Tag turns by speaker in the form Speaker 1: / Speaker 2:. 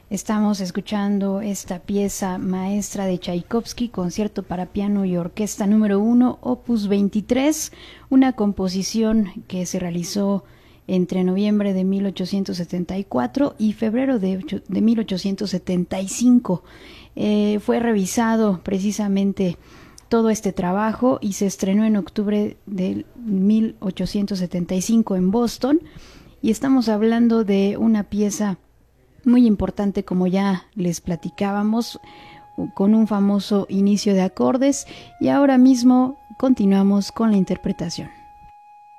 Speaker 1: Estamos escuchando esta pieza maestra de Tchaikovsky, concierto para piano y orquesta número 1, opus 23, una composición que se realizó entre noviembre de 1874 y febrero de 1875. Fue revisado precisamente todo este trabajo y se estrenó en octubre de 1875 en Boston, y estamos hablando de una pieza muy importante, como ya les platicábamos, con un famoso inicio de acordes, y ahora mismo continuamos con la interpretación.